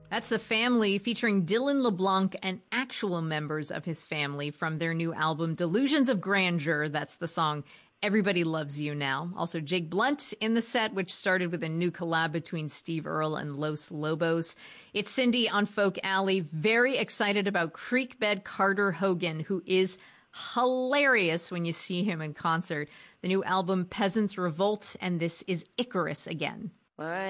That's The Family, featuring Dylan LeBlanc and actual members of his family from their new album, Delusions of Grandeur. That's the song Everybody Loves You Now. Also, Jake Blunt in the set, which started with a new collab between Steve Earle and Los Lobos. It's Cindy on Folk Alley. Very excited about Creekbed Carter Hogan, who is hilarious when you see him in concert. The new album, Peasants Revolt, and this is Icarus again.